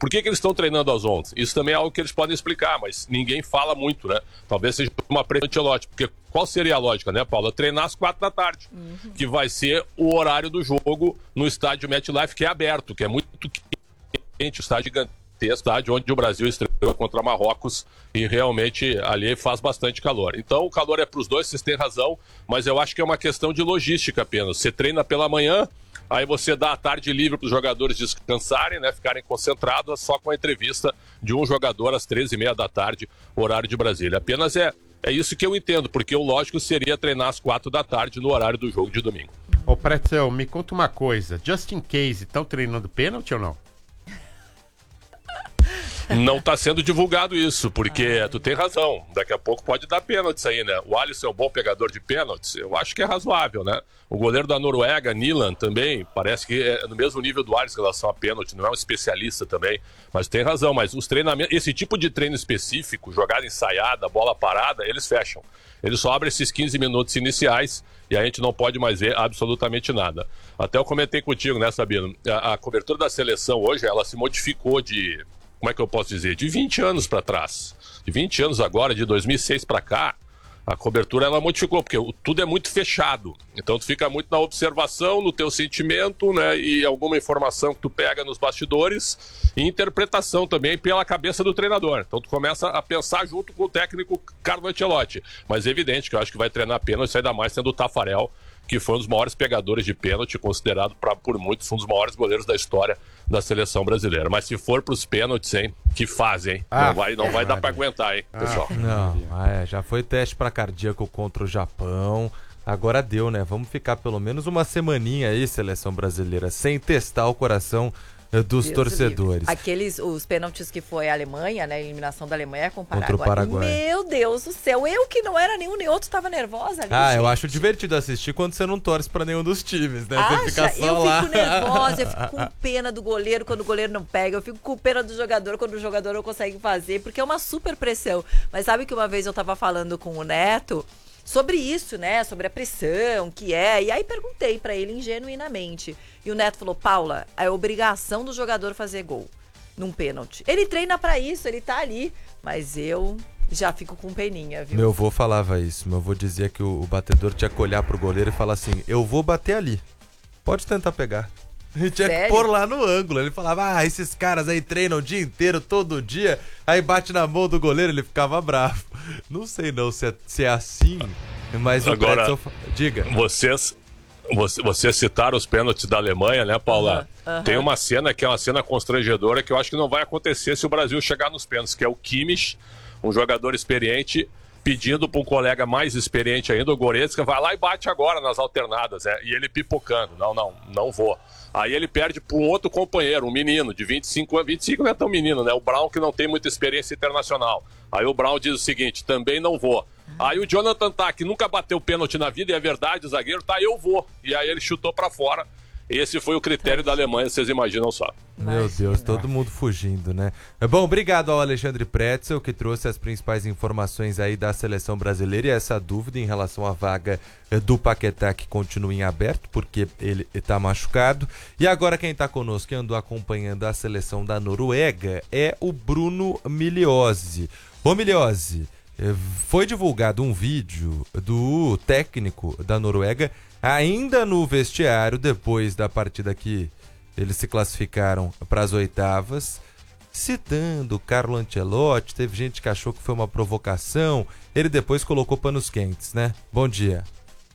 Por que eles estão treinando às 11? Isso também é algo que eles podem explicar, mas ninguém fala muito, né? Talvez seja uma pressão Ancelotti, porque qual seria a lógica, né, Paula? Treinar às 4 da tarde, que vai ser o horário do jogo no estádio MetLife, que é aberto, que é muito quente, o estádio gigantesco, estádio onde o Brasil estreou contra Marrocos e realmente ali faz bastante calor. Então o calor é para os dois, vocês têm razão, mas eu acho que é uma questão de logística apenas. Você treina pela manhã, aí você dá a tarde livre para os jogadores descansarem, né, ficarem concentrados, só com a entrevista de um jogador às 13h30 da tarde, horário de Brasília. Apenas é isso que eu entendo, porque o lógico seria treinar às 4 da tarde no horário do jogo de domingo. Ô Pretzel, me conta uma coisa, just in case, estão treinando pênalti ou não? Não está sendo divulgado isso, porque tu tem razão. Daqui a pouco pode dar pênaltis aí, né? O Alisson é um bom pegador de pênaltis. Eu acho que é razoável, né? O goleiro da Noruega, Nilan, também, parece que é no mesmo nível do Alisson em relação a pênalti. Não é um especialista também, mas tem razão. Mas os treinamentos, esse tipo de treino específico, jogada ensaiada, bola parada, eles fecham. Eles só abrem esses 15 minutos iniciais e a gente não pode mais ver absolutamente nada. Até eu comentei contigo, né, Sabino? A cobertura da seleção hoje, ela se modificou de... Como é que eu posso dizer? De 20 anos para trás. De 20 anos agora, de 2006 para cá, a cobertura ela modificou, porque tudo é muito fechado. Então tu fica muito na observação, no teu sentimento, né? E alguma informação que tu pega nos bastidores e interpretação também pela cabeça do treinador. Então tu começa a pensar junto com o técnico Carlo Ancelotti. Mas é evidente que eu acho que vai treinar pênalti, ainda mais sendo o Tafarel, que foi um dos maiores pegadores de pênalti, considerado por muitos um dos maiores goleiros da história da seleção brasileira. Mas se for pros pênaltis, hein, que fazem, hein? Não vai dar pra aguentar, hein, pessoal. Não, já foi teste pra cardíaco contra o Japão. Agora deu, né? Vamos ficar pelo menos uma semaninha aí, seleção brasileira, sem testar o coração dos torcedores. Os pênaltis que foi a Alemanha, né? A eliminação da Alemanha com o Paraguai. Contra o Paraguai. Meu Deus do céu, eu que não era nenhum nem outro tava nervosa ali. Ah, gente. eu acho divertido assistir quando você não torce pra nenhum dos times, né? Acha? Você fica só eu lá. fico nervosa, eu fico com pena do goleiro quando o goleiro não pega, eu fico com pena do jogador quando o jogador não consegue fazer, porque é uma super pressão. Mas sabe que uma vez eu tava falando com o Neto sobre isso, né? Sobre a pressão que é. E aí perguntei pra ele ingenuinamente. E o Neto falou: Paula, é obrigação do jogador fazer gol num pênalti. Ele treina pra isso, ele tá ali. Mas eu já fico com peninha, viu? Meu avô falava isso. Meu avô dizia que o batedor tinha que olhar pro goleiro e falar assim: eu vou bater ali. Pode tentar pegar. Ele tinha que pôr lá no ângulo. Ele falava: esses caras aí treinam o dia inteiro, todo dia, aí bate na mão do goleiro, ele ficava bravo. Não sei não se é assim, mas agora, o Pretzel... Diga. Vocês citaram os pênaltis da Alemanha, né, Paula? Tem uma cena que é uma cena constrangedora que eu acho que não vai acontecer se o Brasil chegar nos pênaltis, que é o Kimmich, um jogador experiente, pedindo para um colega mais experiente ainda, o Goretzka, vai lá e bate agora nas alternadas, e ele pipocando: não vou. Aí ele perde para um outro companheiro, um menino de 25 anos. 25 não é tão menino, né? O Brown, que não tem muita experiência internacional. Aí o Brown diz o seguinte: também não vou. Aí o Jonathan Tah, que nunca bateu pênalti na vida, e é verdade, o zagueiro, eu vou. E aí ele chutou para fora. Esse foi o critério da Alemanha, vocês imaginam só. Meu Deus, todo mundo fugindo, né? Bom, obrigado ao Alexandre Pretzel, que trouxe as principais informações aí da seleção brasileira e essa dúvida em relação à vaga do Paquetá, que continua em aberto, porque ele está machucado. E agora quem está conosco, que andou acompanhando a seleção da Noruega, é o Bruno Migliozzi. Ô Migliozzi, foi divulgado um vídeo do técnico da Noruega ainda no vestiário, depois da partida que eles se classificaram para as oitavas, citando Carlo Ancelotti. Teve gente que achou que foi uma provocação, ele depois colocou panos quentes, né? Bom dia.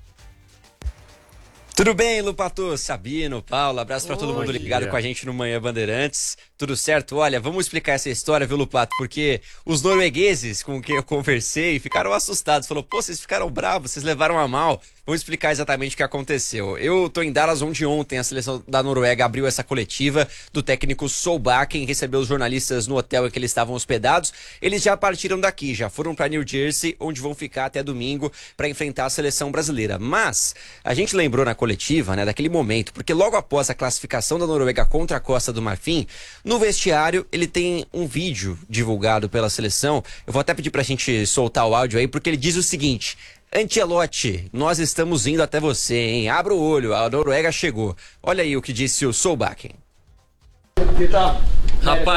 Tudo bem, Lupato, Sabino, Paulo, abraço pra todo mundo ligado com a gente no Manhã Bandeirantes. Tudo certo? Olha, vamos explicar essa história, viu, Lupato? Porque os noruegueses com quem eu conversei ficaram assustados. Falou: pô, vocês ficaram bravos, vocês levaram a mal. Vamos explicar exatamente o que aconteceu. Eu tô em Dallas, onde ontem a seleção da Noruega abriu essa coletiva do técnico Solbakken, recebeu os jornalistas no hotel em que eles estavam hospedados. Eles já partiram daqui, já foram para New Jersey, onde vão ficar até domingo para enfrentar a seleção brasileira. Mas a gente lembrou na coletiva, né, daquele momento, porque logo após a classificação da Noruega contra a Costa do Marfim, no vestiário ele tem um vídeo divulgado pela seleção. Eu vou até pedir pra gente soltar o áudio aí, porque ele diz o seguinte: Ancelotti, nós estamos indo até você, hein? Abra o olho, a Noruega chegou. Olha aí o que disse o Solbakken. Rapaz,